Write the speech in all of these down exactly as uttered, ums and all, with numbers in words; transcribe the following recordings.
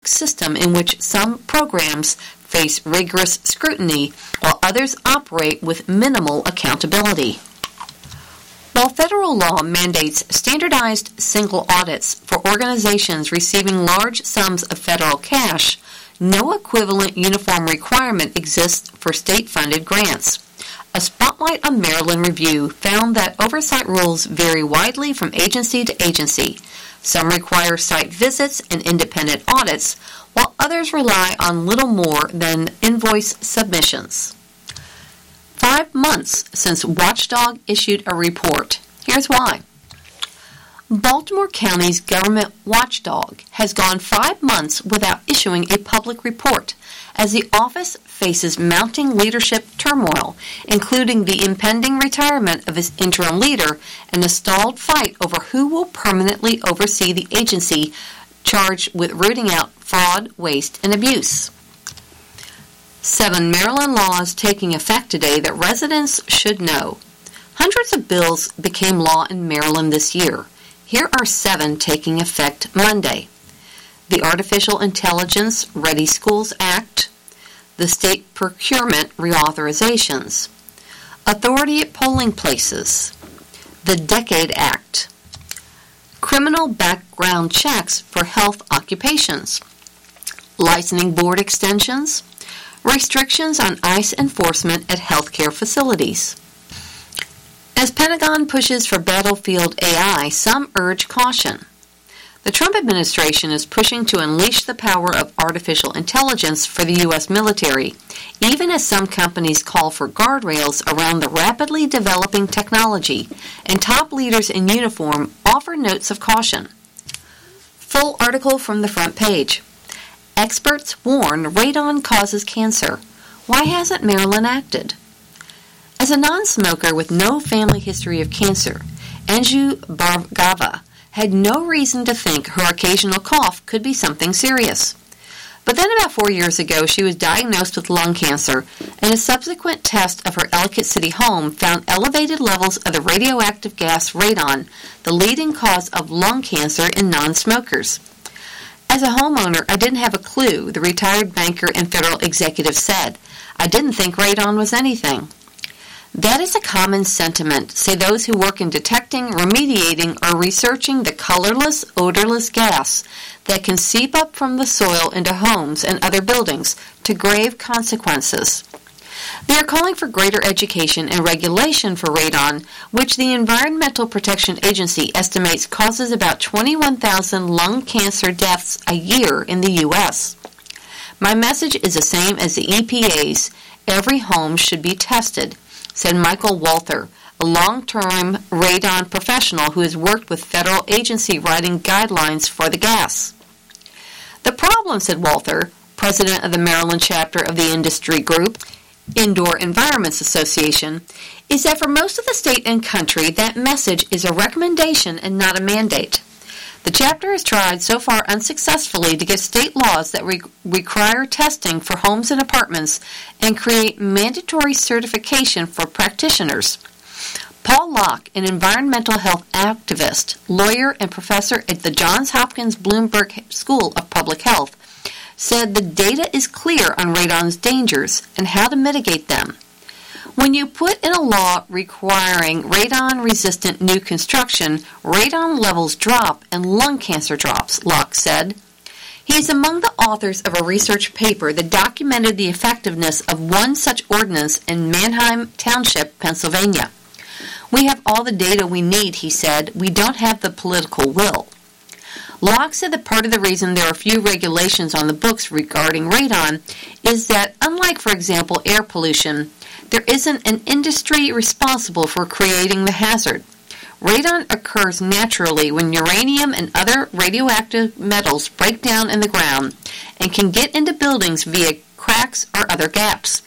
complex system in which some programs face rigorous scrutiny while others operate with minimal accountability. While federal law mandates standardized single audits for organizations receiving large sums of federal cash, no equivalent uniform requirement exists for state-funded grants. A Spotlight on Maryland review found that oversight rules vary widely from agency to agency. Some require site visits and independent audits, while others rely on little more than invoice submissions. Five months since Watchdog issued a report. Here's why. Baltimore County's government watchdog has gone five months without issuing a public report as the office faces mounting leadership turmoil, including the impending retirement of its interim leader and a stalled fight over who will permanently oversee the agency charged with rooting out fraud, waste, and abuse. Seven Maryland laws taking effect today that residents should know. Hundreds of bills became law in Maryland this year. Here are seven taking effect Monday. The Artificial Intelligence Ready Schools Act, the State Procurement Reauthorizations, Authority at Polling Places, the Decade Act, Criminal Background Checks for Health Occupations, Licensing Board Extensions, Restrictions on ICE Enforcement at Healthcare Facilities. As Pentagon pushes for battlefield A I, some urge caution. The Trump administration is pushing to unleash the power of artificial intelligence for the U S military, even as some companies call for guardrails around the rapidly developing technology, and top leaders in uniform offer notes of caution. Full article from the front page. Experts warn radon causes cancer. Why hasn't Maryland acted? As a non-smoker with no family history of cancer, Anju Bhargava had no reason to think her occasional cough could be something serious. But then about four years ago, she was diagnosed with lung cancer, and a subsequent test of her Ellicott City home found elevated levels of the radioactive gas radon, the leading cause of lung cancer in non-smokers. As a homeowner, I didn't have a clue, the retired banker and federal executive said. I didn't think radon was anything. That is a common sentiment, say those who work in detecting, remediating, or researching the colorless, odorless gas that can seep up from the soil into homes and other buildings to grave consequences. They are calling for greater education and regulation for radon, which the Environmental Protection Agency estimates causes about twenty-one thousand lung cancer deaths a year in the U S My message is the same as the E P A's. Every home should be tested, said Michael Walther, a long-term radon professional who has worked with federal agency writing guidelines for the gas. The problem, said Walther, president of the Maryland chapter of the industry group, Indoor Environments Association, is that for most of the state and country, that message is a recommendation and not a mandate. The chapter has tried so far unsuccessfully to get state laws that re- require testing for homes and apartments and create mandatory certification for practitioners. Paul Locke, an environmental health activist, lawyer, and professor at the Johns Hopkins Bloomberg School of Public Health, said the data is clear on radon's dangers and how to mitigate them. When you put in a law requiring radon-resistant new construction, radon levels drop and lung cancer drops, Locke said. He is among the authors of a research paper that documented the effectiveness of one such ordinance in Manheim Township, Pennsylvania. We have all the data we need, he said. We don't have the political will. Locke said that part of the reason there are few regulations on the books regarding radon is that, unlike, for example, air pollution, there isn't an industry responsible for creating the hazard. Radon occurs naturally when uranium and other radioactive metals break down in the ground and can get into buildings via cracks or other gaps.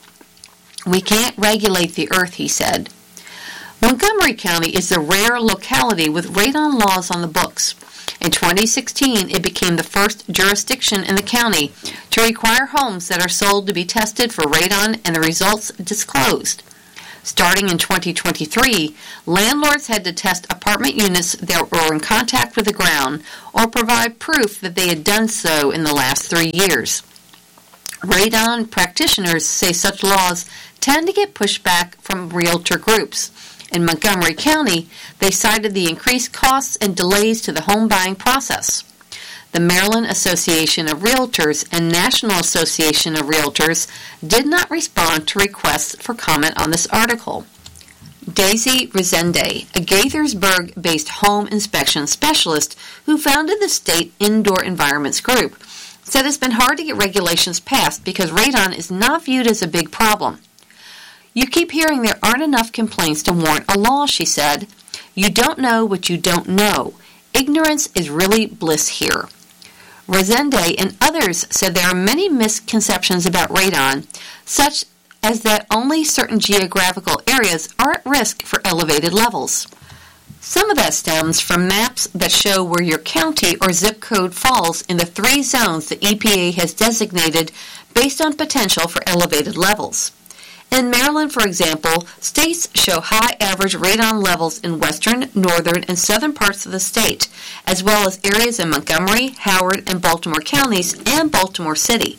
We can't regulate the earth, he said. Montgomery County is the rare locality with radon laws on the books. In twenty sixteen, it became the first jurisdiction in the county to require homes that are sold to be tested for radon and the results disclosed. Starting in twenty twenty-three, landlords had to test apartment units that were in contact with the ground or provide proof that they had done so in the last three years. Radon practitioners say such laws tend to get pushback from realtor groups. In Montgomery County, they cited the increased costs and delays to the home buying process. The Maryland Association of Realtors and National Association of Realtors did not respond to requests for comment on this article. Daisy Resende, a Gaithersburg-based home inspection specialist who founded the state Indoor Environments Group, said it's been hard to get regulations passed because radon is not viewed as a big problem. You keep hearing there aren't enough complaints to warrant a law, she said. You don't know what you don't know. Ignorance is really bliss here. Resende and others said there are many misconceptions about radon, such as that only certain geographical areas are at risk for elevated levels. Some of that stems from maps that show where your county or zip code falls in the three zones the E P A has designated based on potential for elevated levels. In Maryland, for example, states show high average radon levels in western, northern, and southern parts of the state, as well as areas in Montgomery, Howard, and Baltimore counties, and Baltimore City.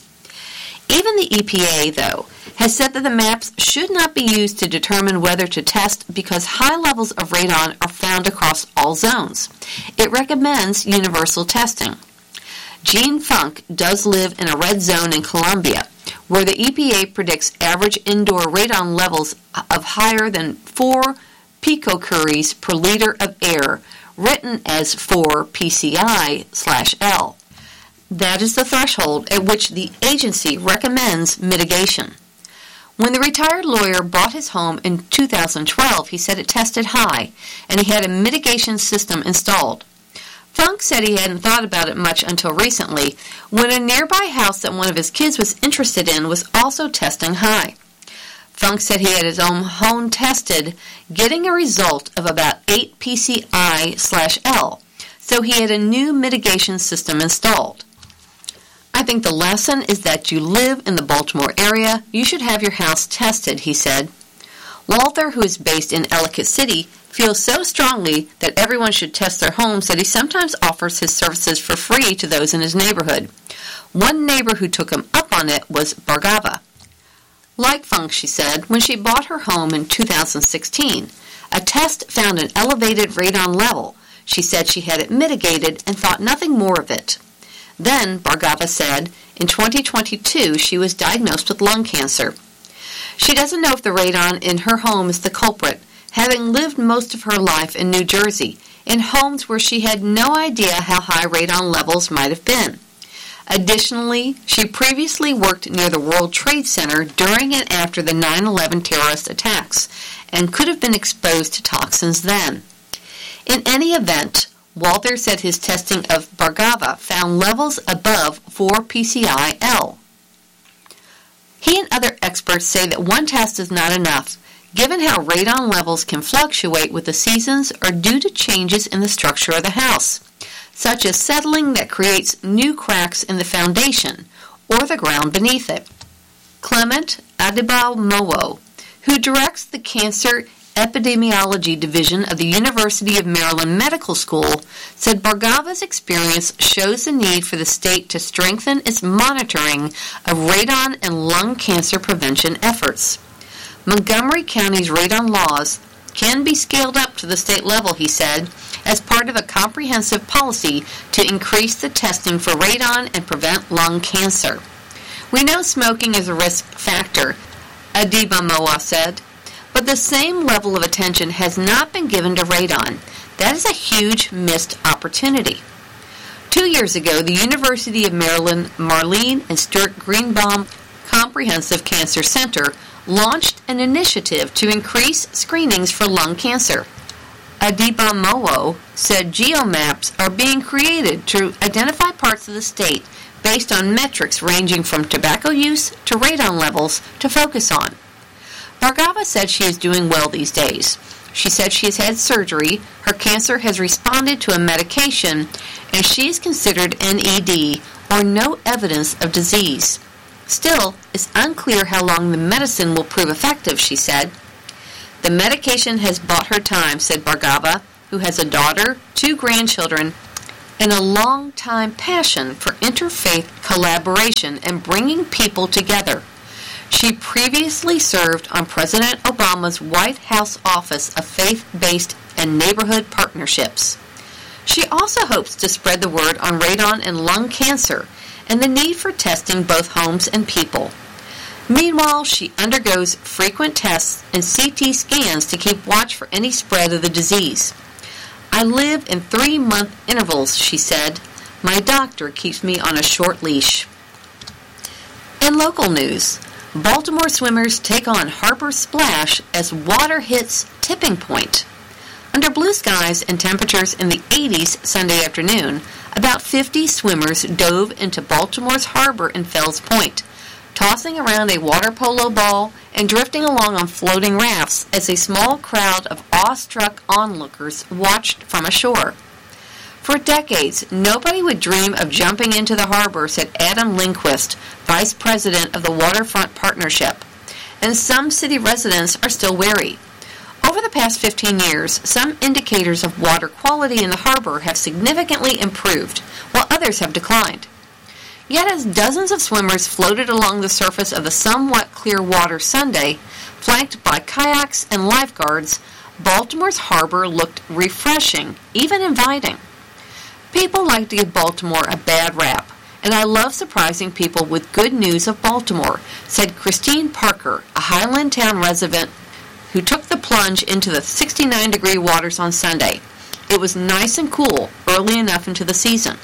Even the E P A, though, has said that the maps should not be used to determine whether to test because high levels of radon are found across all zones. It recommends universal testing. Gene Funk does live in a red zone in Columbia, where the E P A predicts average indoor radon levels of higher than four picocuries per liter of air, written as four P C I slash L. That is the threshold at which the agency recommends mitigation. When the retired lawyer bought his home in two thousand twelve, he said it tested high, and he had a mitigation system installed. Funk said he hadn't thought about it much until recently, when a nearby house that one of his kids was interested in was also testing high. Funk said he had his own home tested, getting a result of about eight P C I slash L, so he had a new mitigation system installed. I think the lesson is that you live in the Baltimore area, you should have your house tested, he said. Walther, who is based in Ellicott City, feels so strongly that everyone should test their homes that he sometimes offers his services for free to those in his neighborhood. One neighbor who took him up on it was Bargava. Like Funk, she said, when she bought her home in two thousand sixteen, a test found an elevated radon level. She said she had it mitigated and thought nothing more of it. Then, Bargava said, in twenty twenty-two she was diagnosed with lung cancer. She doesn't know if the radon in her home is the culprit, having lived most of her life in New Jersey, in homes where she had no idea how high radon levels might have been. Additionally, she previously worked near the World Trade Center during and after the nine eleven terrorist attacks, and could have been exposed to toxins then. In any event, Walther said his testing of Bargava found levels above four P C I L. He and other experts say that one test is not enough, given how radon levels can fluctuate with the seasons or due to changes in the structure of the house, such as settling that creates new cracks in the foundation or the ground beneath it. Clement Adebayo-Mowo, who directs the Cancer Epidemiology Division of the University of Maryland Medical School, said Bargava's experience shows the need for the state to strengthen its monitoring of radon and lung cancer prevention efforts. Montgomery County's radon laws can be scaled up to the state level, he said, as part of a comprehensive policy to increase the testing for radon and prevent lung cancer. We know smoking is a risk factor, Adebayo said, but the same level of attention has not been given to radon. That is a huge missed opportunity. Two years ago, the University of Maryland Marlene and Stuart Greenbaum Comprehensive Cancer Center launched an initiative to increase screenings for lung cancer. Adebayo said geomaps are being created to identify parts of the state based on metrics ranging from tobacco use to radon levels to focus on. Bargava said she is doing well these days. She said she has had surgery, her cancer has responded to a medication, and she is considered N E D, or no evidence of disease. Still, it's unclear how long the medicine will prove effective, she said. The medication has bought her time, said Bhargava, who has a daughter, two grandchildren, and a long-time passion for interfaith collaboration and bringing people together. She previously served on President Obama's White House Office of Faith-Based and Neighborhood Partnerships. She also hopes to spread the word on radon and lung cancer and the need for testing both homes and people. Meanwhile, she undergoes frequent tests and C T scans to keep watch for any spread of the disease. I live in three-month intervals, she said. My doctor keeps me on a short leash. In local news, Baltimore swimmers take on harbor splash as water hits tipping point. Under blue skies and temperatures in the eighties Sunday afternoon, about fifty swimmers dove into Baltimore's harbor in Fells Point, tossing around a water polo ball and drifting along on floating rafts as a small crowd of awestruck onlookers watched from ashore. For decades, nobody would dream of jumping into the harbor, said Adam Lindquist, vice president of the Waterfront Partnership, and some city residents are still wary. Over the past fifteen years, some indicators of water quality in the harbor have significantly improved, while others have declined. Yet as dozens of swimmers floated along the surface of the somewhat clear water Sunday, flanked by kayaks and lifeguards, Baltimore's harbor looked refreshing, even inviting. People like to give Baltimore a bad rap, and I love surprising people with good news of Baltimore, said Christine Parker, a Highlandtown resident who took the plunge into the sixty-nine degree waters on Sunday. It was nice and cool, early enough into the season.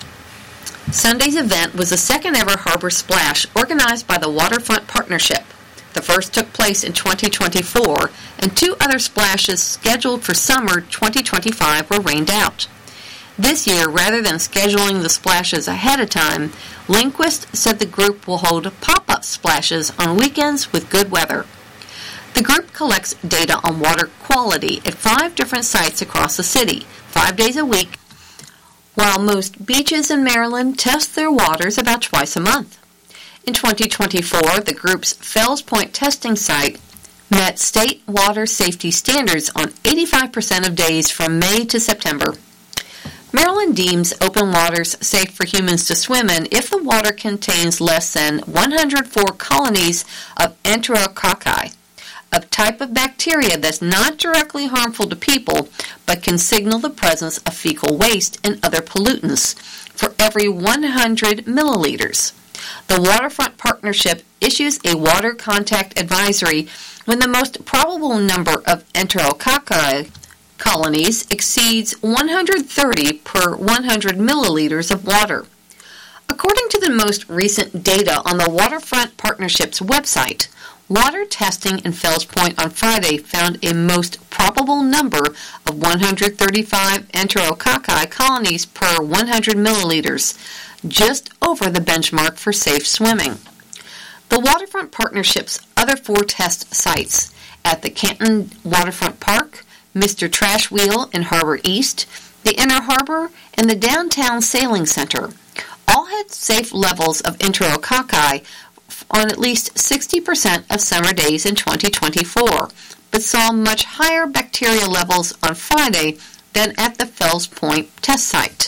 Sunday's event was the second ever harbor splash organized by the Waterfront Partnership. The first took place in twenty twenty-four, and two other splashes scheduled for summer twenty twenty-five were rained out. This year, rather than scheduling the splashes ahead of time, Lindquist said the group will hold pop-up splashes on weekends with good weather. The group collects data on water quality at five different sites across the city, five days a week, while most beaches in Maryland test their waters about twice a month. In twenty twenty-four, the group's Fells Point testing site met state water safety standards on eighty-five percent of days from May to September. Maryland deems open waters safe for humans to swim in if the water contains less than one hundred four colonies of Enterococci, a type of bacteria that's not directly harmful to people, but can signal the presence of fecal waste and other pollutants for every one hundred milliliters. The Waterfront Partnership issues a water contact advisory when the most probable number of Enterococci colonies exceeds one hundred thirty per one hundred milliliters of water. According to the most recent data on the Waterfront Partnership's website, water testing in Fells Point on Friday found a most probable number of one hundred thirty-five Enterococci colonies per one hundred milliliters, just over the benchmark for safe swimming. The Waterfront Partnership's other four test sites at the Canton Waterfront Park, Mister Trash Wheel in Harbor East, the Inner Harbor, and the Downtown Sailing Center all had safe levels of Enterococci on at least sixty percent of summer days in twenty twenty-four, but saw much higher bacteria levels on Friday than at the Fells Point test site.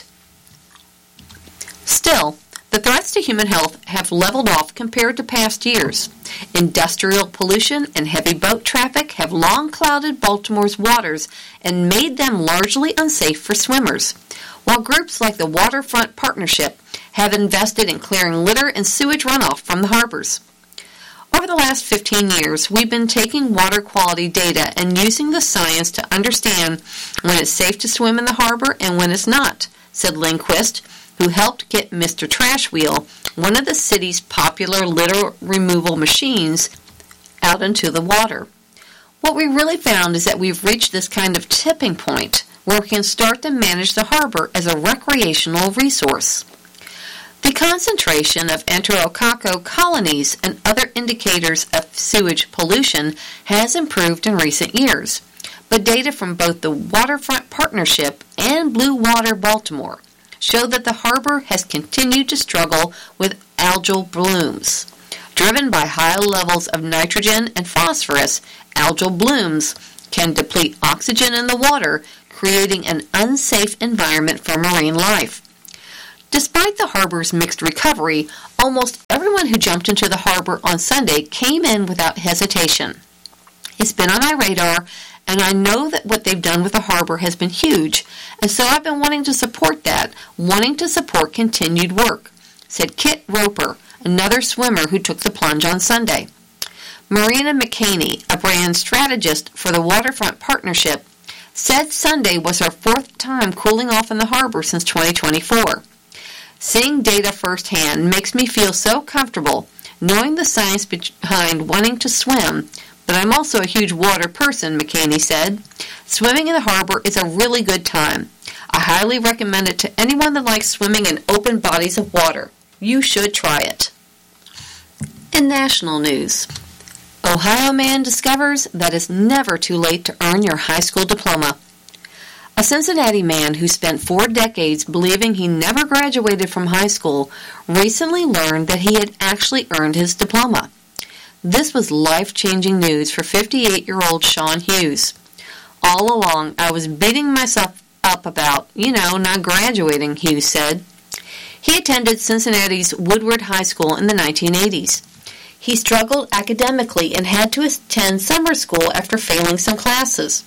Still, the threats to human health have leveled off compared to past years. Industrial pollution and heavy boat traffic have long clouded Baltimore's waters and made them largely unsafe for swimmers, while groups like the Waterfront Partnership have invested in clearing litter and sewage runoff from the harbors. Over the last fifteen years, we've been taking water quality data and using the science to understand when it's safe to swim in the harbor and when it's not, said Lindquist, who helped get Mister Trash Wheel, one of the city's popular litter removal machines, out into the water. What we really found is that we've reached this kind of tipping point where we can start to manage the harbor as a recreational resource. The concentration of Enterococci colonies and other indicators of sewage pollution has improved in recent years, but data from both the Waterfront Partnership and Blue Water Baltimore show that the harbor has continued to struggle with algal blooms. Driven by high levels of nitrogen and phosphorus, algal blooms can deplete oxygen in the water, creating an unsafe environment for marine life. Despite the harbor's mixed recovery, almost everyone who jumped into the harbor on Sunday came in without hesitation. It's been on my radar, and I know that what they've done with the harbor has been huge, and so I've been wanting to support that, wanting to support continued work, said Kit Roper, another swimmer who took the plunge on Sunday. Marina McCaney, a brand strategist for the Waterfront Partnership, said Sunday was her fourth time cooling off in the harbor since twenty twenty-four. Seeing data firsthand makes me feel so comfortable, knowing the science behind wanting to swim, but I'm also a huge water person, McCaney said. Swimming in the harbor is a really good time. I highly recommend it to anyone that likes swimming in open bodies of water. You should try it. In national news, Ohio man discovers that it's never too late to earn your high school diploma. A Cincinnati man who spent four decades believing he never graduated from high school recently learned that he had actually earned his diploma. This was life-changing news for fifty-eight-year-old Sean Hughes. All along, I was beating myself up about, you know, not graduating, Hughes said. He attended Cincinnati's Woodward High School in the nineteen eighties. He struggled academically and had to attend summer school after failing some classes.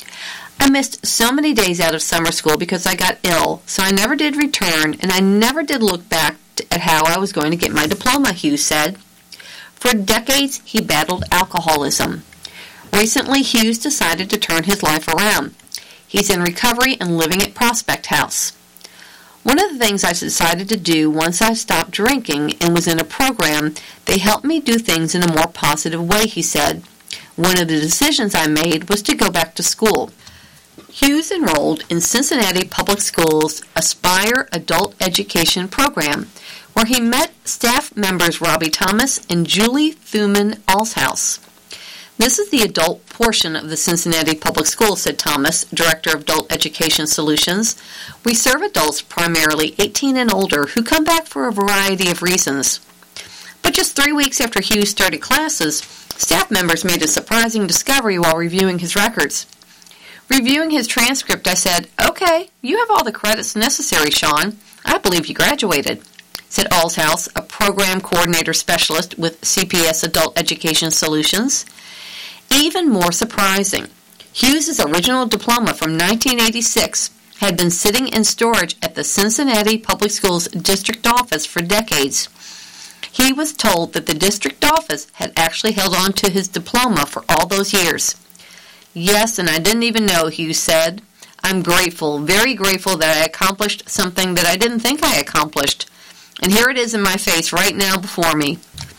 I missed so many days out of summer school because I got ill, so I never did return, and I never did look back at how I was going to get my diploma, Hughes said. For decades, he battled alcoholism. Recently, Hughes decided to turn his life around. He's in recovery and living at Prospect House. One of the things I decided to do once I stopped drinking and was in a program, they helped me do things in a more positive way, he said. One of the decisions I made was to go back to school. Hughes enrolled in Cincinnati Public Schools' Aspire Adult Education Program, where he met staff members Robbie Thomas and Julie Thuman Alshouse. This is the adult portion of the Cincinnati Public Schools, said Thomas, Director of Adult Education Solutions. We serve adults primarily eighteen and older who come back for a variety of reasons. But just three weeks after Hughes started classes, staff members made a surprising discovery while reviewing his records. Reviewing his transcript, I said, "Okay, you have all the credits necessary, Sean. I believe you graduated," said Alshouse, a program coordinator specialist with C P S Adult Education Solutions. Even more surprising, Hughes' original diploma from nineteen eighty-six had been sitting in storage at the Cincinnati Public Schools district office for decades. He was told that the district office had actually held on to his diploma for all those years. "Yes, and I didn't even know," Hughes said. "I'm grateful, very grateful that I accomplished something that I didn't think I accomplished. And here it is in my face right now before me."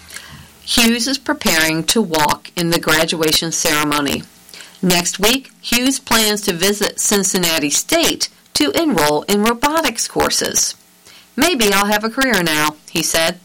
Hughes is preparing to walk in the graduation ceremony. Next week, Hughes plans to visit Cincinnati State to enroll in robotics courses. "Maybe I'll have a career now," he said.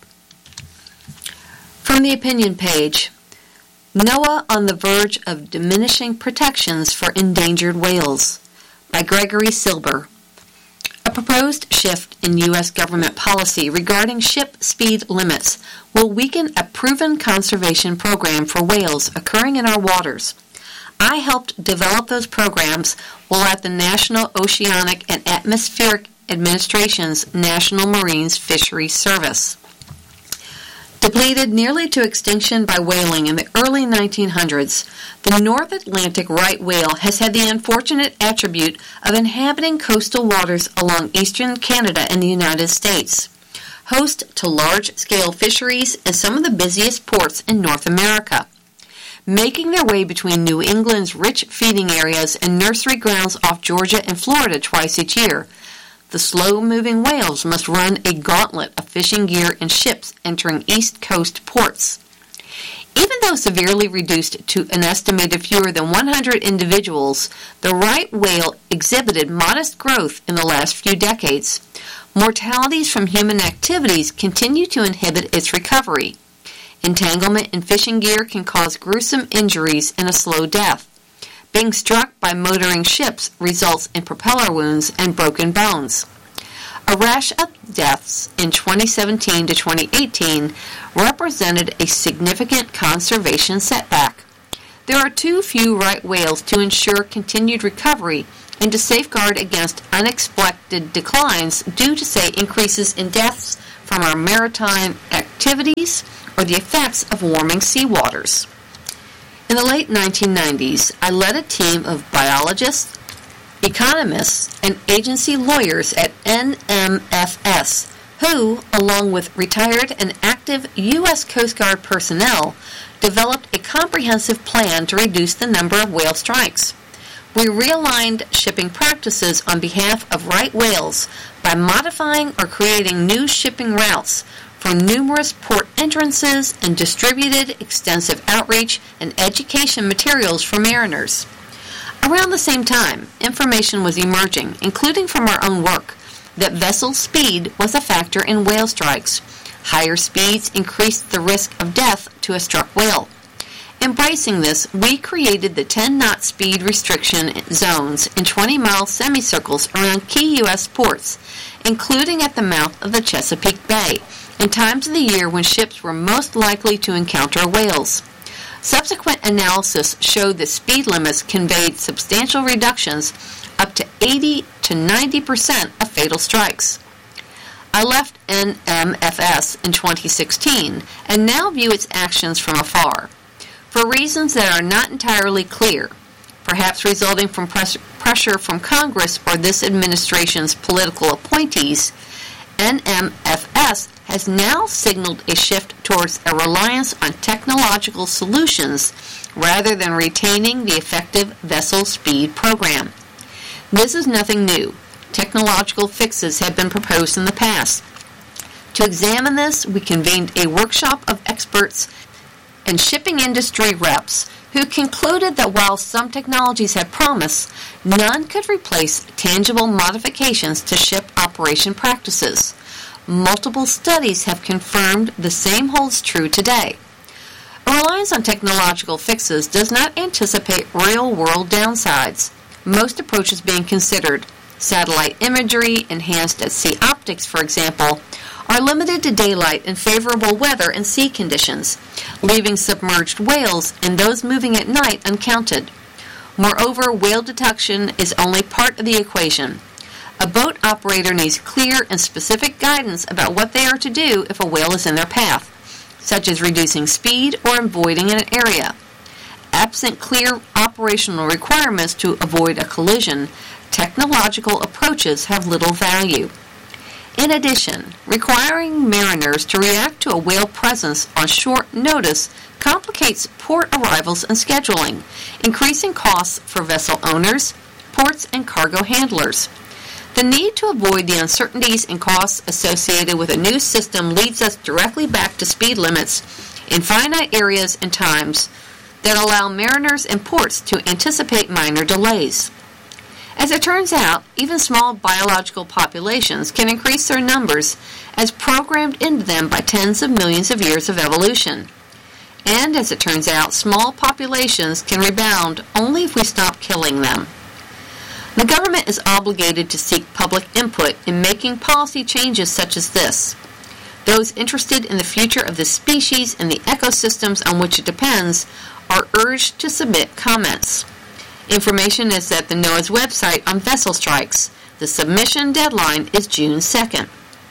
From the opinion page, NOAA on the verge of diminishing protections for endangered whales, by Gregory Silber. A proposed shift in U S government policy regarding ship speed limits will weaken a proven conservation program for whales occurring in our waters. I helped develop those programs while at the National Oceanic and Atmospheric Administration's National Marine Fisheries Service. Depleted nearly to extinction by whaling in the early nineteen hundreds, the North Atlantic right whale has had the unfortunate attribute of inhabiting coastal waters along eastern Canada and the United States, host to large-scale fisheries and some of the busiest ports in North America. Making their way between New England's rich feeding areas and nursery grounds off Georgia and Florida twice each year, the slow-moving whales must run a gauntlet of fishing gear and ships entering East Coast ports. Even though severely reduced to an estimated fewer than one hundred individuals, the right whale exhibited modest growth in the last few decades. Mortalities from human activities continue to inhibit its recovery. Entanglement in fishing gear can cause gruesome injuries and a slow death. Being struck by motoring ships results in propeller wounds and broken bones. A rash of deaths in twenty seventeen to twenty eighteen represented a significant conservation setback. There are too few right whales to ensure continued recovery and to safeguard against unexpected declines due to, say, increases in deaths from our maritime activities or the effects of warming seawaters. In the late nineteen nineties, I led a team of biologists, economists, and agency lawyers at N M F S, who, along with retired and active U S Coast Guard personnel, developed a comprehensive plan to reduce the number of whale strikes. We realigned shipping practices on behalf of right whales by modifying or creating new shipping routes for numerous port entrances and distributed extensive outreach and education materials for mariners. Around the same time, information was emerging, including from our own work, that vessel speed was a factor in whale strikes. Higher speeds increased the risk of death to a struck whale. Embracing this, we created the ten-knot speed restriction zones in twenty-mile semicircles around key U S ports, including at the mouth of the Chesapeake Bay, in times of the year when ships were most likely to encounter whales. Subsequent analysis showed that speed limits conveyed substantial reductions up to eighty to ninety percent of fatal strikes. I left N M F S in twenty sixteen and now view its actions from afar. For reasons that are not entirely clear, perhaps resulting from press- pressure from Congress or this administration's political appointees, N M F S has now signaled a shift towards a reliance on technological solutions rather than retaining the effective vessel speed program. This is nothing new. Technological fixes have been proposed in the past. To examine this, we convened a workshop of experts and shipping industry reps who concluded that while some technologies had promise, none could replace tangible modifications to ship operation practices. Multiple studies have confirmed the same holds true today. A reliance on technological fixes does not anticipate real-world downsides. Most approaches being considered, satellite imagery, enhanced at sea optics, for example, are limited to daylight and favorable weather and sea conditions, leaving submerged whales and those moving at night uncounted. Moreover, whale detection is only part of the equation. A boat operator needs clear and specific guidance about what they are to do if a whale is in their path, such as reducing speed or avoiding an area. Absent clear operational requirements to avoid a collision, technological approaches have little value. In addition, requiring mariners to react to a whale presence on short notice complicates port arrivals and scheduling, increasing costs for vessel owners, ports, and cargo handlers. The need to avoid the uncertainties and costs associated with a new system leads us directly back to speed limits in finite areas and times that allow mariners and ports to anticipate minor delays. As it turns out, even small biological populations can increase their numbers as programmed into them by tens of millions of years of evolution. And as it turns out, small populations can rebound only if we stop killing them. The government is obligated to seek public input in making policy changes such as this. Those interested in the future of the species and the ecosystems on which it depends are urged to submit comments. Information is at the NOAA's website on vessel strikes. The submission deadline is June second.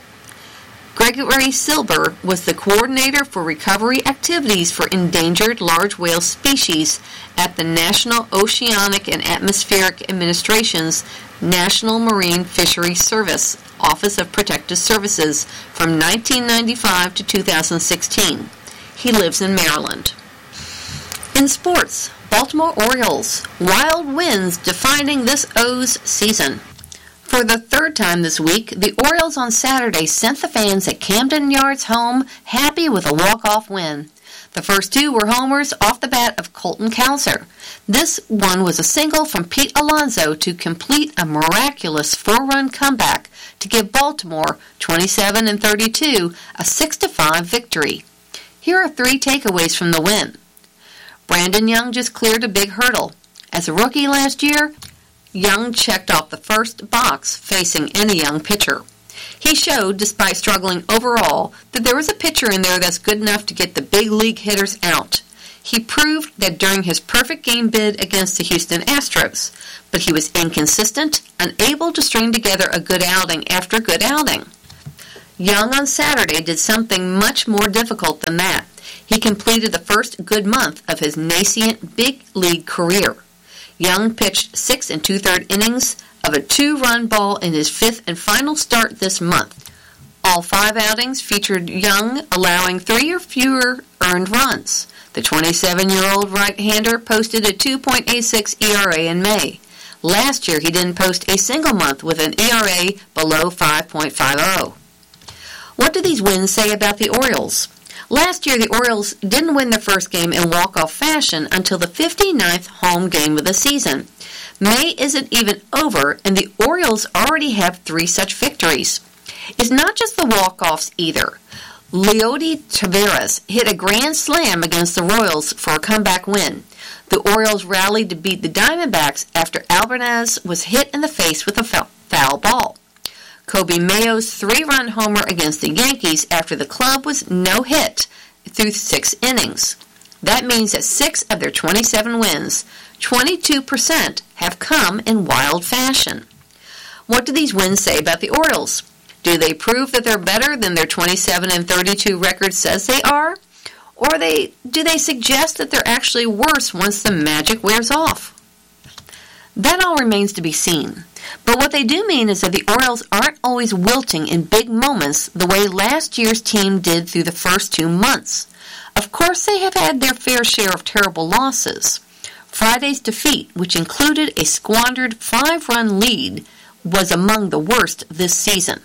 Gregory Silber was the coordinator for recovery activities for endangered large whale species at the National Oceanic and Atmospheric Administration's National Marine Fisheries Service, Office of Protective Services, from nineteen ninety-five to two thousand sixteen. He lives in Maryland. In sports, Baltimore Orioles, wild winds defining this O's season. For the third time this week, the Orioles on Saturday sent the fans at Camden Yards home happy with a walk-off win. The first two were homers off the bat of Colton Cowser. This one was a single from Pete Alonso to complete a miraculous four-run comeback to give Baltimore, twenty-seven and thirty-two, a six to five victory. Here are three takeaways from the win. Brandon Young just cleared a big hurdle. As a rookie last year, Young checked off the first box facing any young pitcher. He showed, despite struggling overall, that there was a pitcher in there that's good enough to get the big league hitters out. He proved that during his perfect game bid against the Houston Astros, but he was inconsistent, unable to string together a good outing after good outing. Young on Saturday did something much more difficult than that. He completed the first good month of his nascent big league career. Young pitched six and two-thirds innings of a two-run ball in his fifth and final start this month. All five outings featured Young allowing three or fewer earned runs. The twenty-seven-year-old right-hander posted a two point eight six E R A in May. Last year, he didn't post a single month with an E R A below five point five oh. What do these wins say about the Orioles? Last year, the Orioles didn't win their first game in walk-off fashion until the fifty-ninth home game of the season. May isn't even over, and the Orioles already have three such victories. It's not just the walk-offs either. Leody Taveras hit a grand slam against the Royals for a comeback win. The Orioles rallied to beat the Diamondbacks after Alvarez was hit in the face with a foul ball. Kobe Mayo's three-run homer against the Yankees after the club was no-hit through six innings. That means that six of their twenty-seven wins, twenty-two percent, have come in wild fashion. What do these wins say about the Orioles? Do they prove that they're better than their twenty-seven and thirty-two record says they are? Or they do they suggest that they're actually worse once the magic wears off? That all remains to be seen. But what they do mean is that the Orioles aren't always wilting in big moments the way last year's team did through the first two months. Of course, they have had their fair share of terrible losses. Friday's defeat, which included a squandered five-run lead, was among the worst this season.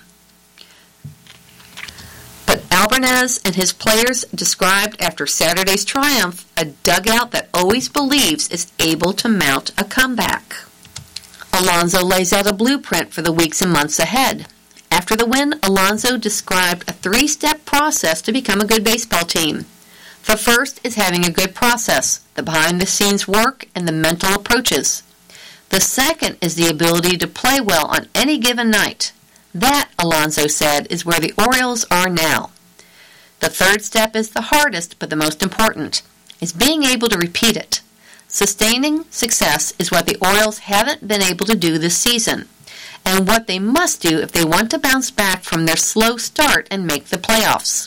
But Alvarez and his players described after Saturday's triumph a dugout that always believes it's able to mount a comeback. Alonso lays out a blueprint for the weeks and months ahead. After the win, Alonso described a three-step process to become a good baseball team. The first is having a good process, the behind-the-scenes work, and the mental approaches. The second is the ability to play well on any given night. That, Alonso said, is where the Orioles are now. The third step is the hardest but the most important, is being able to repeat it. Sustaining success is what the Orioles haven't been able to do this season, and what they must do if they want to bounce back from their slow start and make the playoffs.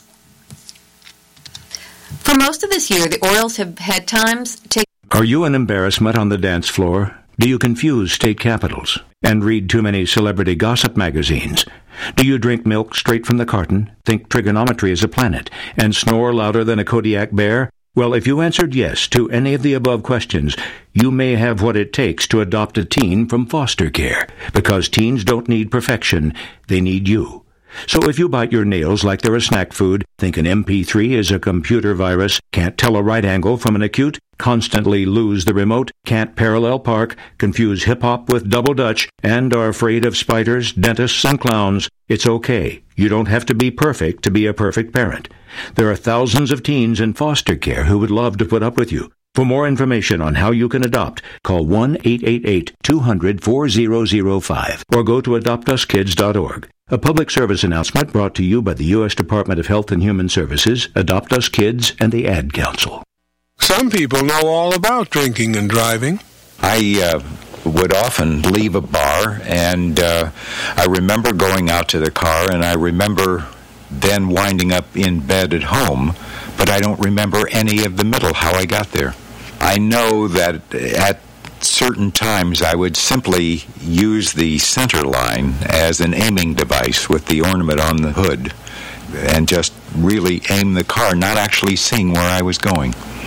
For most of this year, the Orioles have had times take... Are you an embarrassment on the dance floor? Do you confuse state capitals and read too many celebrity gossip magazines? Do you drink milk straight from the carton, think trigonometry is a planet, and snore louder than a Kodiak bear? Well, if you answered yes to any of the above questions, you may have what it takes to adopt a teen from foster care, because teens don't need perfection, they need you. So if you bite your nails like they're a snack food, think an M P three is a computer virus, can't tell a right angle from an acute, constantly lose the remote, can't parallel park, confuse hip-hop with double dutch, and are afraid of spiders, dentists, and clowns, it's okay. You don't have to be perfect to be a perfect parent. There are thousands of teens in foster care who would love to put up with you. For more information on how you can adopt, call one eight eight eight, two hundred, four zero zero five or go to adopt us kids dot org. A public service announcement brought to you by the U S Department of Health and Human Services, Adopt Us Kids, and the Ad Council. Some people know all about drinking and driving. I uh, would often leave a bar, and uh, I remember going out to the car, and I remember then winding up in bed at home, but I don't remember any of the middle, how I got there. I know that at certain times I would simply use the center line as an aiming device with the ornament on the hood and just really aim the car, not actually seeing where I was going.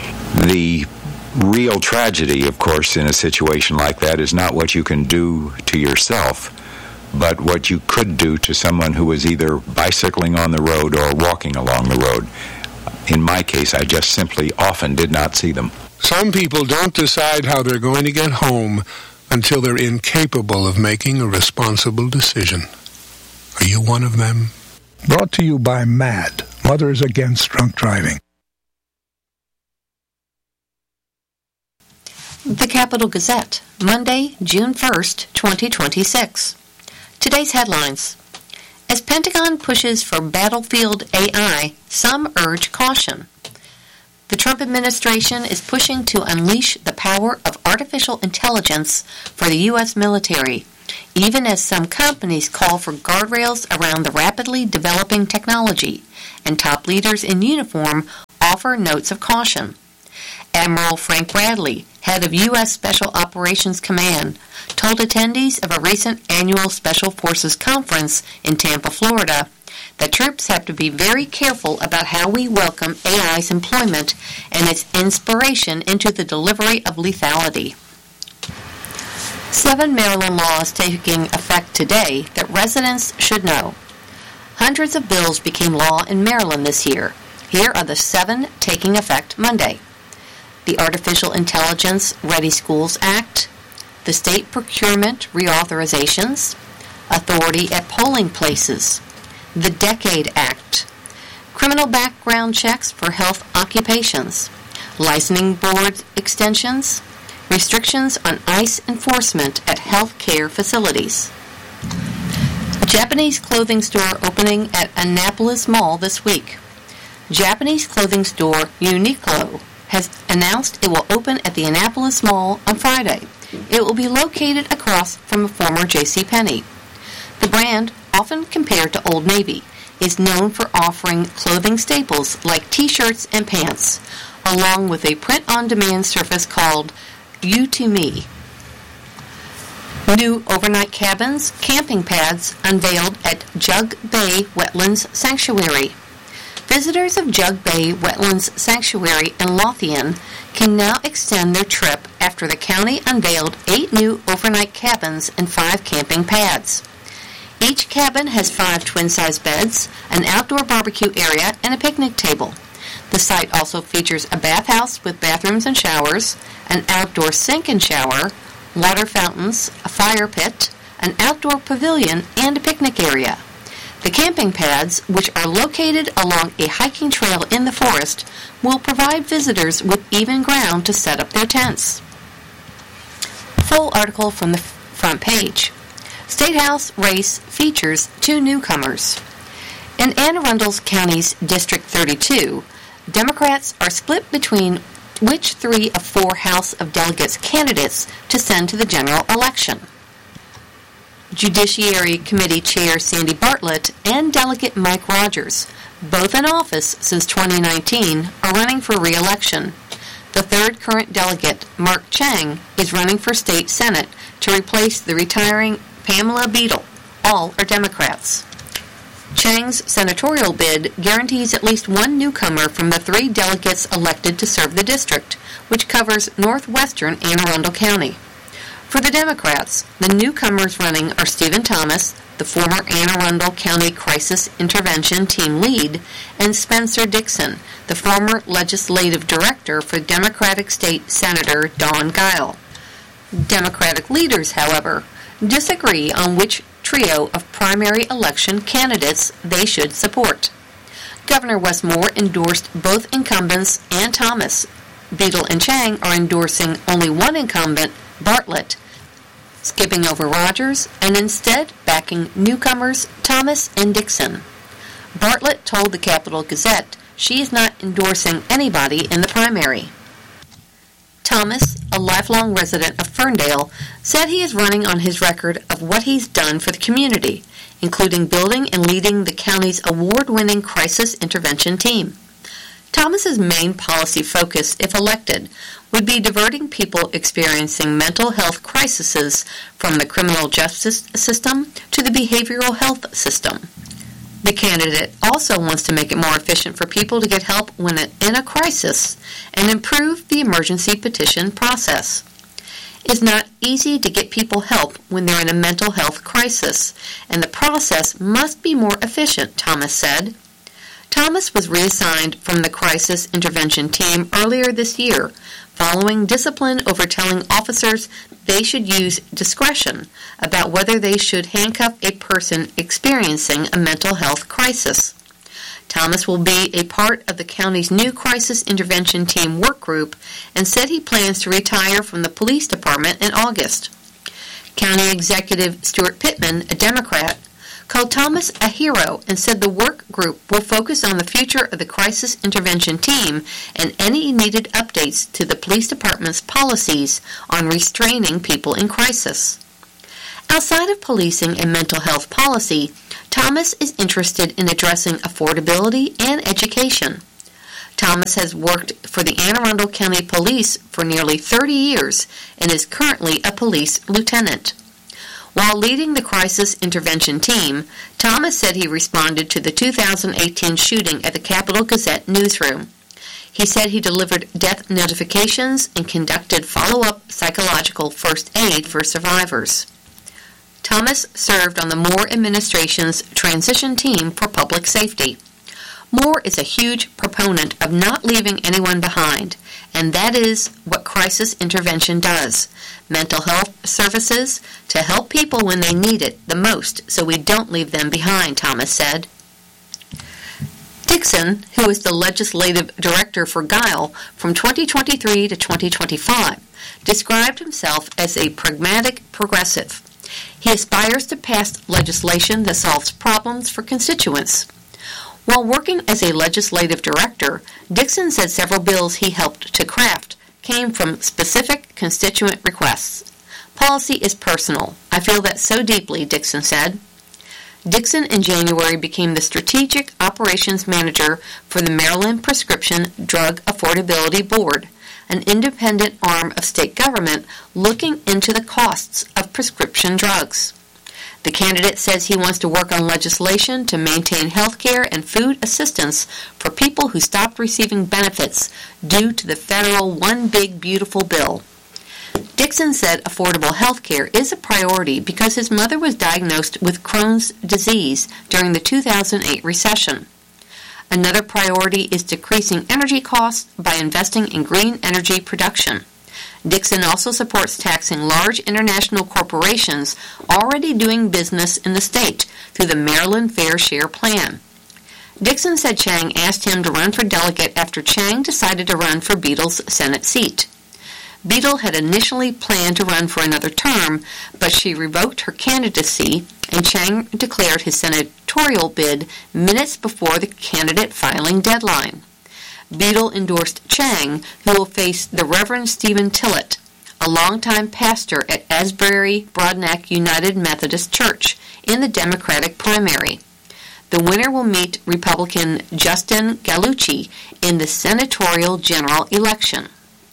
The real tragedy, of course, in a situation like that is not what you can do to yourself, but what you could do to someone who was either bicycling on the road or walking along the road. In my case, I just simply often did not see them. Some people don't decide how they're going to get home until they're incapable of making a responsible decision. Are you one of them? Brought to you by MAD, Mothers Against Drunk Driving. The Capital Gazette, Monday, June first, twenty twenty-six. Today's headlines. As Pentagon pushes for battlefield A I, some urge caution. The Trump administration is pushing to unleash the power of artificial intelligence for the U S military, even as some companies call for guardrails around the rapidly developing technology, and top leaders in uniform offer notes of caution. Admiral Frank Bradley, head of U S Special Operations Command, told attendees of a recent annual Special Forces conference in Tampa, Florida, that troops have to be very careful about how we welcome A I's employment and its inspiration into the delivery of lethality. Seven Maryland laws taking effect today that residents should know. Hundreds of bills became law in Maryland this year. Here are the seven taking effect Monday. The Artificial Intelligence Ready Schools Act, the State Procurement Reauthorizations, Authority at Polling Places, the Decade Act, Criminal Background Checks for Health Occupations, Licensing Board Extensions, Restrictions on ICE Enforcement at Health Care Facilities. A Japanese clothing store opening at Annapolis Mall this week. Japanese clothing store Uniqlo has announced it will open at the Annapolis Mall on Friday. It will be located across from a former J C Penney. The brand, often compared to Old Navy, is known for offering clothing staples like T-shirts and pants, along with a print-on-demand service called You to Me. New overnight cabins, camping pads unveiled at Jug Bay Wetlands Sanctuary. Visitors of Jug Bay Wetlands Sanctuary in Lothian can now extend their trip after the county unveiled eight new overnight cabins and five camping pads. Each cabin has five twin-size beds, an outdoor barbecue area, and a picnic table. The site also features a bathhouse with bathrooms and showers, an outdoor sink and shower, water fountains, a fire pit, an outdoor pavilion, and a picnic area. The camping pads, which are located along a hiking trail in the forest, will provide visitors with even ground to set up their tents. Full article from the front page. State House race features two newcomers. In Anne Arundel County's District thirty-two, Democrats are split between which three of four House of Delegates candidates to send to the general election. Judiciary Committee Chair Sandy Bartlett and Delegate Mike Rogers, both in office since twenty nineteen, are running for re-election. The third current delegate, Mark Chang, is running for state senate to replace the retiring Pamela Beadle. All are Democrats. Chang's senatorial bid guarantees at least one newcomer from the three delegates elected to serve the district, which covers northwestern Anne Arundel County. For the Democrats, the newcomers running are Stephen Thomas, the former Anne Arundel County Crisis Intervention Team lead, and Spencer Dixon, the former legislative director for Democratic State Senator Don Guile. Democratic leaders, however, disagree on which trio of primary election candidates they should support. Governor Wes Moore endorsed both incumbents and Thomas. Beadle and Chang are endorsing only one incumbent, Bartlett, skipping over Rogers and instead backing newcomers Thomas and Dixon. Bartlett told the Capital Gazette she is not endorsing anybody in the primary. Thomas, a lifelong resident of Ferndale, said he is running on his record of what he's done for the community, including building and leading the county's award-winning crisis intervention team. Thomas's main policy focus, if elected, would be diverting people experiencing mental health crises from the criminal justice system to the behavioral health system. The candidate also wants to make it more efficient for people to get help when in a crisis and improve the emergency petition process. It's not easy to get people help when they're in a mental health crisis, and the process must be more efficient, Thomas said. Thomas was reassigned from the crisis intervention team earlier this year, following discipline over telling officers they should use discretion about whether they should handcuff a person experiencing a mental health crisis. Thomas will be a part of the county's new crisis intervention team work group and said he plans to retire from the police department in August. County Executive Stuart Pittman, a Democrat, called Thomas a hero and said the work group will focus on the future of the crisis intervention team and any needed updates to the police department's policies on restraining people in crisis. Outside of policing and mental health policy, Thomas is interested in addressing affordability and education. Thomas has worked for the Anne Arundel County Police for nearly thirty years and is currently a police lieutenant. While leading the crisis intervention team, Thomas said he responded to the two thousand eighteen shooting at the Capitol Gazette newsroom. He said he delivered death notifications and conducted follow-up psychological first aid for survivors. Thomas served on the Moore administration's transition team for public safety. Moore is a huge proponent of not leaving anyone behind, and that is what crisis intervention does. Mental health services to help people when they need it the most so we don't leave them behind, Thomas said. Dixon, who is the legislative director for Guile from twenty twenty-three to twenty twenty-five, described himself as a pragmatic progressive. He aspires to pass legislation that solves problems for constituents. While working as a legislative director, Dixon said several bills he helped to craft came from specific constituent requests. Policy is personal. I feel that so deeply, Dixon said. Dixon in January became the Strategic Operations Manager for the Maryland Prescription Drug Affordability Board, an independent arm of state government looking into the costs of prescription drugs. The candidate says he wants to work on legislation to maintain health care and food assistance for people who stopped receiving benefits due to the federal One Big Beautiful Bill. Dixon said affordable health care is a priority because his mother was diagnosed with Crohn's disease during the two thousand eight recession. Another priority is decreasing energy costs by investing in green energy production. Dixon also supports taxing large international corporations already doing business in the state through the Maryland Fair Share Plan. Dixon said Chang asked him to run for delegate after Chang decided to run for Beadle's Senate seat. Beadle had initially planned to run for another term, but she revoked her candidacy, and Chang declared his senatorial bid minutes before the candidate filing deadline. Beadle endorsed Chang, who will face the Reverend Stephen Tillett, a longtime pastor at Asbury Broadneck United Methodist Church, in the Democratic primary. The winner will meet Republican Justin Gallucci in the senatorial general election.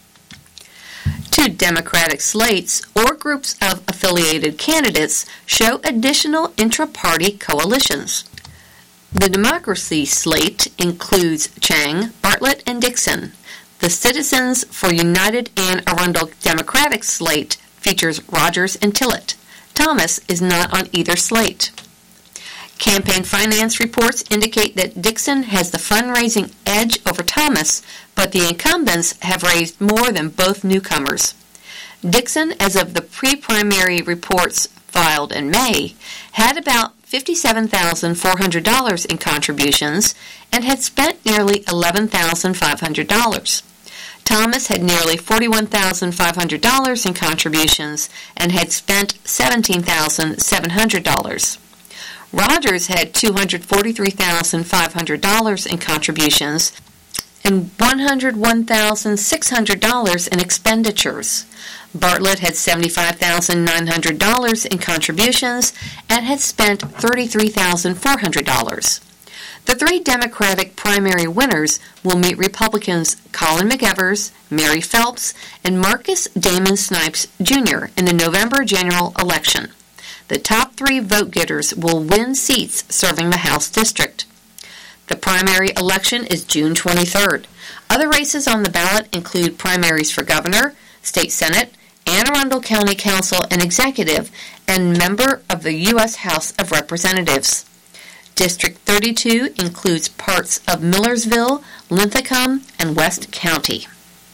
Two Democratic slates or groups of affiliated candidates show additional intra-party coalitions. The Democracy slate includes Chang, Bartlett, and Dixon. The Citizens for United Anne Arundel Democratic slate features Rogers and Tillett. Thomas is not on either slate. Campaign finance reports indicate that Dixon has the fundraising edge over Thomas, but the incumbents have raised more than both newcomers. Dixon, as of the pre-primary reports filed in May, had about fifty-seven thousand four hundred dollars in contributions and had spent nearly eleven thousand five hundred dollars. Thomas had nearly forty-one thousand five hundred dollars in contributions and had spent seventeen thousand seven hundred dollars. Rogers had two hundred forty-three thousand five hundred dollars in contributions and one hundred one thousand six hundred dollars in expenditures. Bartlett had seventy-five thousand nine hundred dollars in contributions and had spent thirty-three thousand four hundred dollars. The three Democratic primary winners will meet Republicans Colin McEvers, Mary Phelps, and Marcus Damon Snipes, Junior in the November general election. The top three vote-getters will win seats serving the House district. The primary election is June twenty-third. Other races on the ballot include primaries for governor, state senate, Anne Arundel County Council and Executive, and member of the U S House of Representatives. District thirty-two includes parts of Millersville, Linthicum, and West County.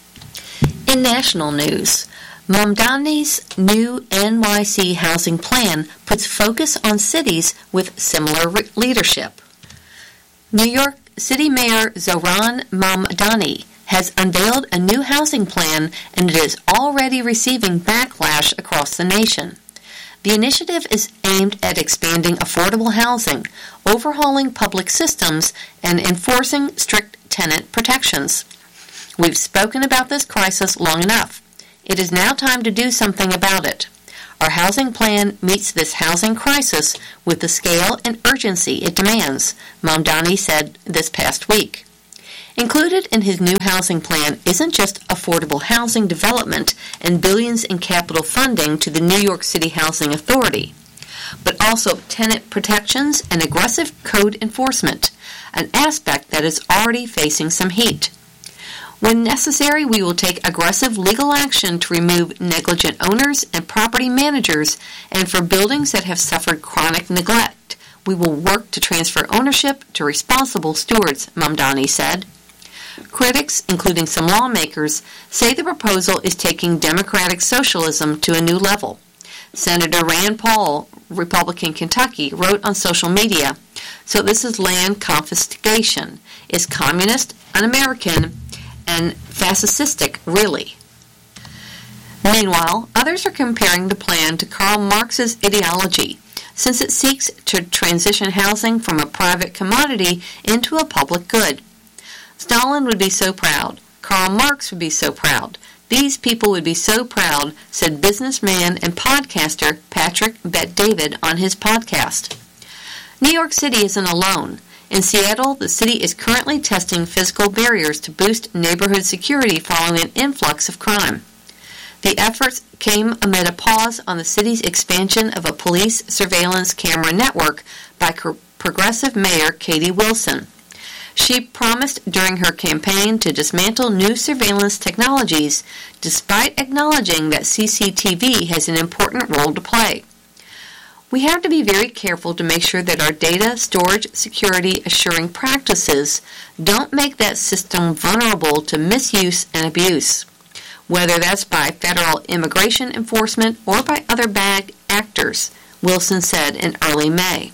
In national news, Mamdani's new N Y C housing plan puts focus on cities with similar re- leadership. New York City Mayor Zohran Mamdani has unveiled a new housing plan, and it is already receiving backlash across the nation. The initiative is aimed at expanding affordable housing, overhauling public systems, and enforcing strict tenant protections. We've spoken about this crisis long enough. It is now time to do something about it. Our housing plan meets this housing crisis with the scale and urgency it demands, Mamdani said this past week. Included in his new housing plan isn't just affordable housing development and billions in capital funding to the New York City Housing Authority, but also tenant protections and aggressive code enforcement, an aspect that is already facing some heat. When necessary, we will take aggressive legal action to remove negligent owners and property managers, and for buildings that have suffered chronic neglect, we will work to transfer ownership to responsible stewards, Mamdani said. Critics, including some lawmakers, say the proposal is taking democratic socialism to a new level. Senator Rand Paul, Republican Kentucky, wrote on social media, "So this is land confiscation. It's communist, un-American, and fascistic, really." Meanwhile, others are comparing the plan to Karl Marx's ideology, since it seeks to transition housing from a private commodity into a public good. Stalin would be so proud. Karl Marx would be so proud. These people would be so proud, said businessman and podcaster Patrick Bet-David on his podcast. New York City isn't alone. In Seattle, the city is currently testing physical barriers to boost neighborhood security following an influx of crime. The efforts came amid a pause on the city's expansion of a police surveillance camera network by progressive mayor Katie Wilson. She promised during her campaign to dismantle new surveillance technologies, despite acknowledging that C C T V has an important role to play. We have to be very careful to make sure that our data storage security assuring practices don't make that system vulnerable to misuse and abuse, whether that's by federal immigration enforcement or by other bad actors, Wilson said in early May.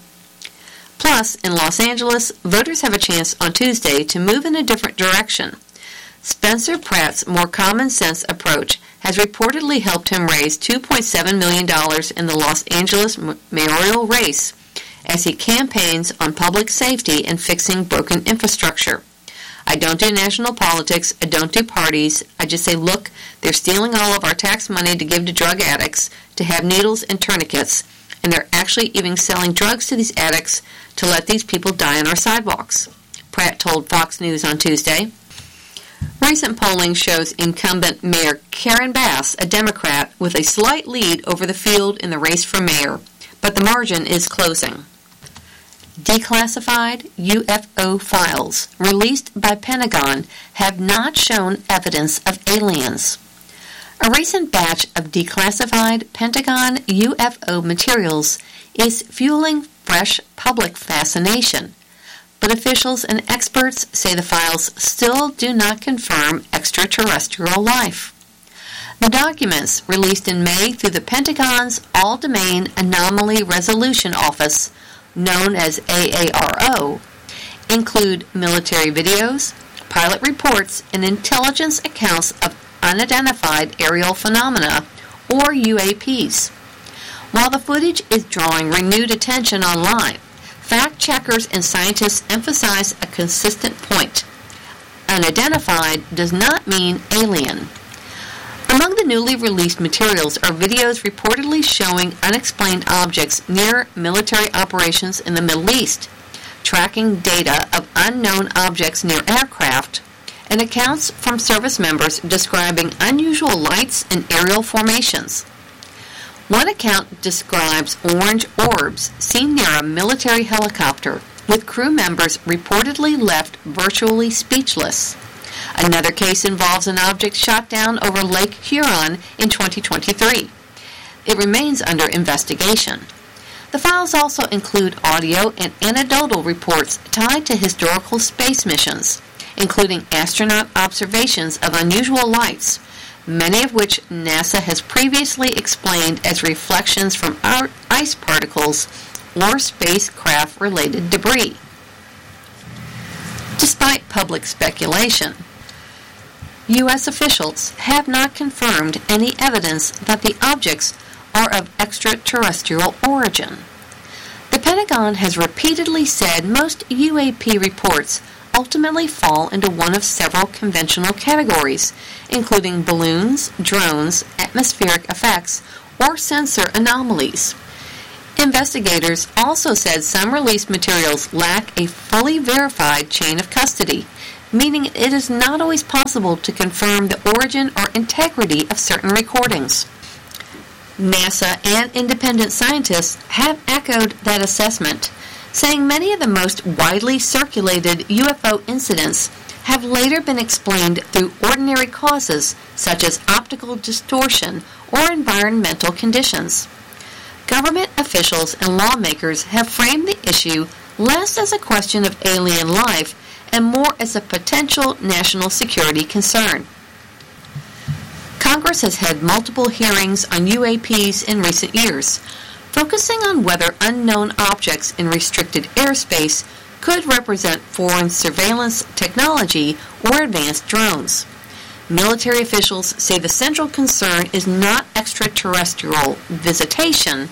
Plus, in Los Angeles, voters have a chance on Tuesday to move in a different direction. Spencer Pratt's more common-sense approach has reportedly helped him raise two point seven million dollars in the Los Angeles mayoral race as he campaigns on public safety and fixing broken infrastructure. "I don't do national politics, I don't do parties, I just say, look, they're stealing all of our tax money to give to drug addicts, to have needles and tourniquets, and they're actually even selling drugs to these addicts to let these people die on our sidewalks," Pratt told Fox News on Tuesday. Recent polling shows incumbent Mayor Karen Bass, a Democrat, with a slight lead over the field in the race for mayor, but the margin is closing. Declassified U F O files released by Pentagon have not shown evidence of aliens. A recent batch of declassified Pentagon U F O materials is fueling fresh public fascination, but officials and experts say the files still do not confirm extraterrestrial life. The documents, released in May through the Pentagon's All-Domain Anomaly Resolution Office, known as A A R O, include military videos, pilot reports, and intelligence accounts of unidentified aerial phenomena, or U A Ps. While the footage is drawing renewed attention online, fact-checkers and scientists emphasize a consistent point. Unidentified does not mean alien. Among the newly released materials are videos reportedly showing unexplained objects near military operations in the Middle East, tracking data of unknown objects near aircraft, and accounts from service members describing unusual lights and aerial formations. One account describes orange orbs seen near a military helicopter, with crew members reportedly left virtually speechless. Another case involves an object shot down over Lake Huron in twenty twenty-three. It remains under investigation. The files also include audio and anecdotal reports tied to historical space missions, including astronaut observations of unusual lights, many of which NASA has previously explained as reflections from ice particles or spacecraft-related debris. Despite public speculation, U S officials have not confirmed any evidence that the objects are of extraterrestrial origin. The Pentagon has repeatedly said most U A P reports ultimately fall into one of several conventional categories, including balloons, drones, atmospheric effects, or sensor anomalies. Investigators also said some released materials lack a fully verified chain of custody, meaning it is not always possible to confirm the origin or integrity of certain recordings. NASA and independent scientists have echoed that assessment, saying many of the most widely circulated U F O incidents have later been explained through ordinary causes such as optical distortion or environmental conditions. Government officials and lawmakers have framed the issue less as a question of alien life and more as a potential national security concern. Congress has had multiple hearings on U A Ps in recent years, focusing on whether unknown objects in restricted airspace could represent foreign surveillance technology or advanced drones. Military officials say the central concern is not extraterrestrial visitation,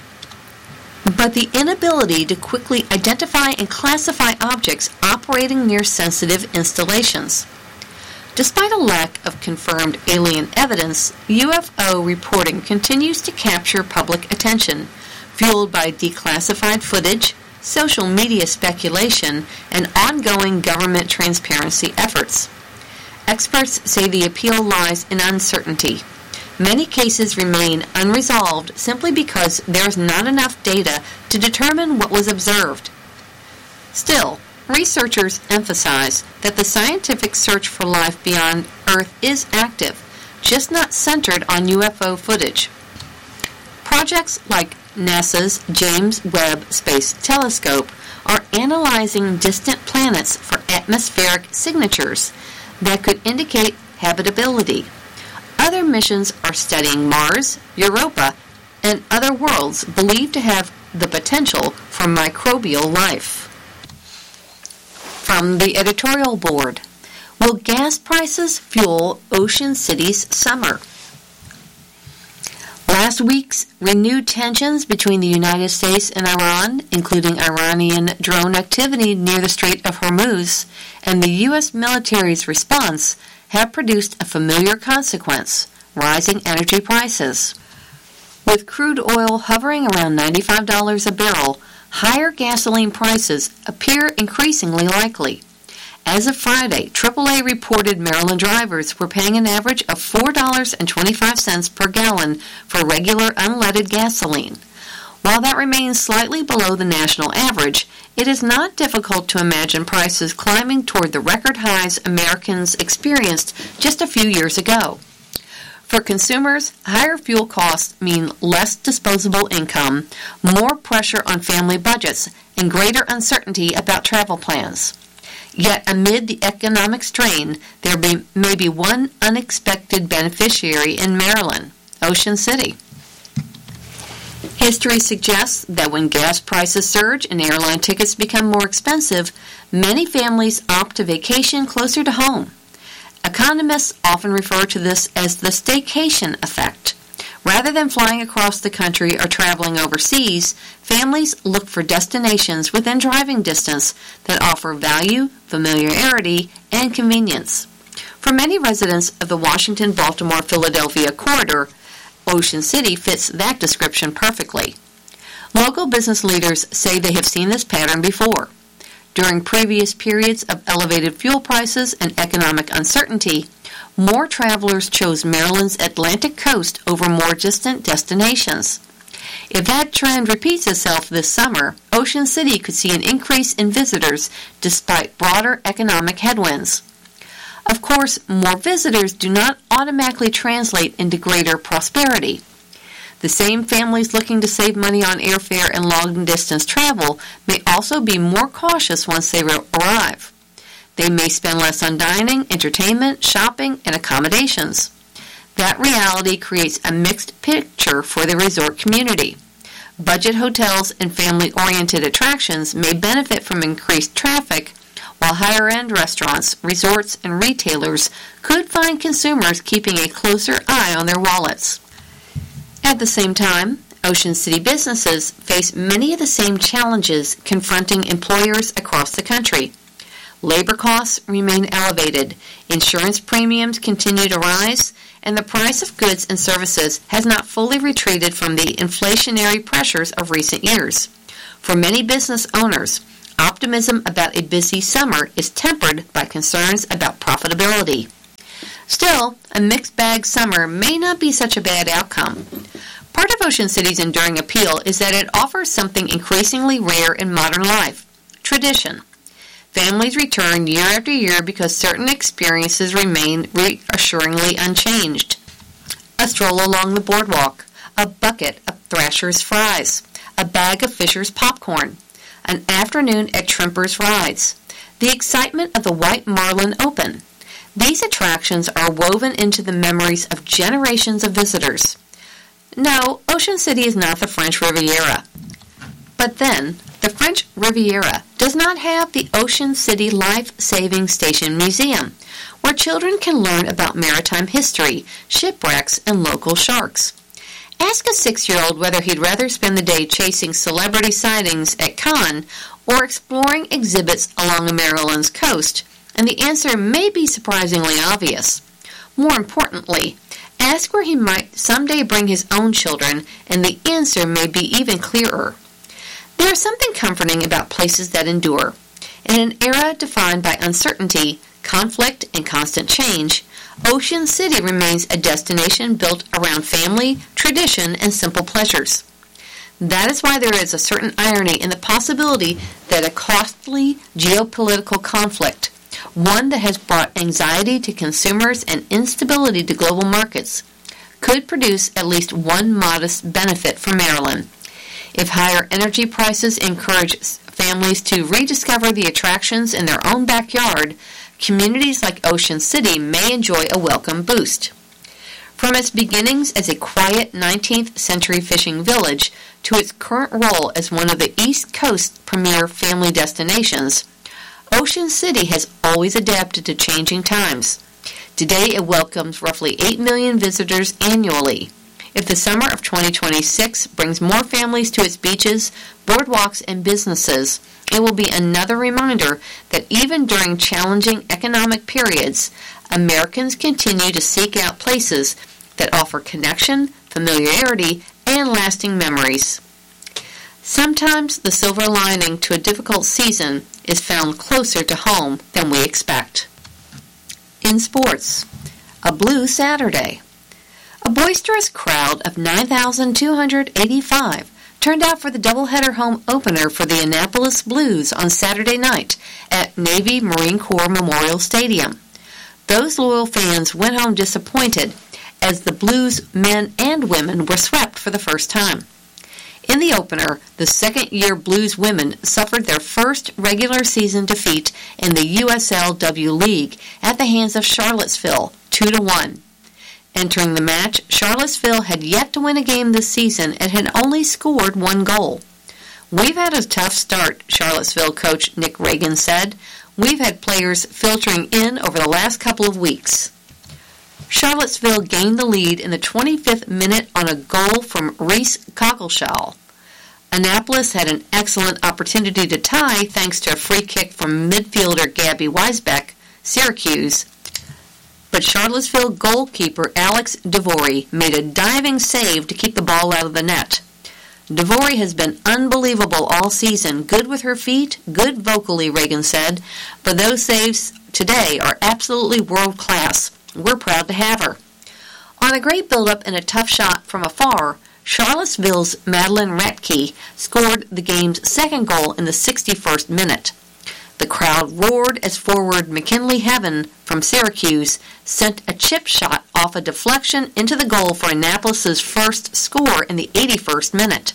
but the inability to quickly identify and classify objects operating near sensitive installations. Despite a lack of confirmed alien evidence, U F O reporting continues to capture public attention, fueled by declassified footage, social media speculation, and ongoing government transparency efforts. Experts say the appeal lies in uncertainty. Many cases remain unresolved simply because there is not enough data to determine what was observed. Still, researchers emphasize that the scientific search for life beyond Earth is active, just not centered on U F O footage. Projects like NASA's James Webb Space Telescope are analyzing distant planets for atmospheric signatures that could indicate habitability. Other missions are studying Mars, Europa, and other worlds believed to have the potential for microbial life. From the editorial board, will gas prices fuel Ocean City's summer? Last week's renewed tensions between the United States and Iran, including Iranian drone activity near the Strait of Hormuz, and the U S military's response have produced a familiar consequence: rising energy prices. With crude oil hovering around ninety-five dollars a barrel, higher gasoline prices appear increasingly likely. As of Friday, triple A reported Maryland drivers were paying an average of four dollars and twenty-five cents per gallon for regular unleaded gasoline. While that remains slightly below the national average, it is not difficult to imagine prices climbing toward the record highs Americans experienced just a few years ago. For consumers, higher fuel costs mean less disposable income, more pressure on family budgets, and greater uncertainty about travel plans. Yet amid the economic strain, there be, may be one unexpected beneficiary in Maryland, Ocean City. History suggests that when gas prices surge and airline tickets become more expensive, many families opt to vacation closer to home. Economists often refer to this as the staycation effect. Rather than flying across the country or traveling overseas, families look for destinations within driving distance that offer value, familiarity, and convenience. For many residents of the Washington, Baltimore, Philadelphia corridor, Ocean City fits that description perfectly. Local business leaders say they have seen this pattern before. During previous periods of elevated fuel prices and economic uncertainty, more travelers chose Maryland's Atlantic coast over more distant destinations. If that trend repeats itself this summer, Ocean City could see an increase in visitors despite broader economic headwinds. Of course, more visitors do not automatically translate into greater prosperity. The same families looking to save money on airfare and long-distance travel may also be more cautious once they arrive. They may spend less on dining, entertainment, shopping, and accommodations. That reality creates a mixed picture for the resort community. Budget hotels and family-oriented attractions may benefit from increased traffic, while higher-end restaurants, resorts, and retailers could find consumers keeping a closer eye on their wallets. At the same time, Ocean City businesses face many of the same challenges confronting employers across the country. Labor costs remain elevated, insurance premiums continue to rise, and the price of goods and services has not fully retreated from the inflationary pressures of recent years. For many business owners, optimism about a busy summer is tempered by concerns about profitability. Still, a mixed bag summer may not be such a bad outcome. Part of Ocean City's enduring appeal is that it offers something increasingly rare in modern life: tradition. Families return year after year because certain experiences remain reassuringly unchanged. A stroll along the boardwalk, a bucket of Thrasher's fries, a bag of Fisher's popcorn, an afternoon at Trimper's rides, the excitement of the White Marlin Open. These attractions are woven into the memories of generations of visitors. No, Ocean City is not the French Riviera. But then, the French Riviera does not have the Ocean City Life-Saving Station Museum, where children can learn about maritime history, shipwrecks, and local sharks. Ask a six-year-old whether he'd rather spend the day chasing celebrity sightings at Cannes or exploring exhibits along Maryland's coast, and the answer may be surprisingly obvious. More importantly, ask where he might someday bring his own children, and the answer may be even clearer. There is something comforting about places that endure. In an era defined by uncertainty, conflict, and constant change, Ocean City remains a destination built around family, tradition, and simple pleasures. That is why there is a certain irony in the possibility that a costly geopolitical conflict, one that has brought anxiety to consumers and instability to global markets, could produce at least one modest benefit for Maryland. If higher energy prices encourage families to rediscover the attractions in their own backyard, communities like Ocean City may enjoy a welcome boost. From its beginnings as a quiet nineteenth century fishing village to its current role as one of the East Coast's premier family destinations, Ocean City has always adapted to changing times. Today it welcomes roughly eight million visitors annually. If the summer of twenty twenty-six brings more families to its beaches, boardwalks, and businesses, it will be another reminder that even during challenging economic periods, Americans continue to seek out places that offer connection, familiarity, and lasting memories. Sometimes the silver lining to a difficult season is found closer to home than we expect. In sports, a blue Saturday. A boisterous crowd of nine thousand two hundred eighty-five turned out for the doubleheader home opener for the Annapolis Blues on Saturday night at Navy Marine Corps Memorial Stadium. Those loyal fans went home disappointed as the Blues men and women were swept for the first time. In the opener, the second-year Blues women suffered their first regular season defeat in the U S L W League at the hands of Charlottesville, two to one. Entering the match, Charlottesville had yet to win a game this season and had only scored one goal. "We've had a tough start," Charlottesville coach Nick Reagan said. "We've had players filtering in over the last couple of weeks." Charlottesville gained the lead in the twenty-fifth minute on a goal from Reese Cockleshall. Annapolis had an excellent opportunity to tie thanks to a free kick from midfielder Gabby Weisbeck, Syracuse, but Charlottesville goalkeeper Alex DeVory made a diving save to keep the ball out of the net. DeVory has been unbelievable all season, good with her feet, good vocally, Reagan said, but those saves today are absolutely world-class. We're proud to have her. On a great build-up and a tough shot from afar, Charlottesville's Madeline Ratke scored the game's second goal in the sixty-first minute. The crowd roared as forward McKinley Heaven from Syracuse sent a chip shot off a deflection into the goal for Annapolis's first score in the eighty-first minute.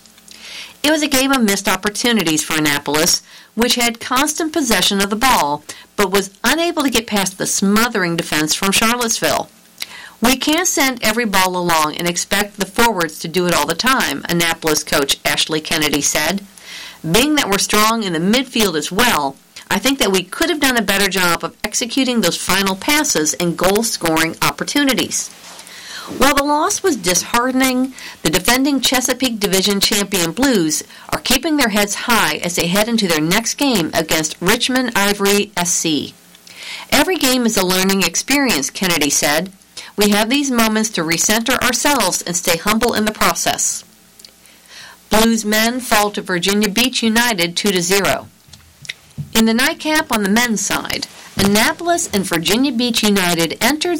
It was a game of missed opportunities for Annapolis, which had constant possession of the ball, but was unable to get past the smothering defense from Charlottesville. "We can't send every ball along and expect the forwards to do it all the time," Annapolis coach Ashley Kennedy said. "Being that we're strong in the midfield as well, I think that we could have done a better job of executing those final passes and goal-scoring opportunities." While the loss was disheartening, the defending Chesapeake Division champion Blues are keeping their heads high as they head into their next game against Richmond Ivory S C. Every game is a learning experience, Kennedy said. We have these moments to recenter ourselves and stay humble in the process. Blues men fall to Virginia Beach United two to zero. In the nightcap on the men's side, Annapolis and Virginia Beach United entered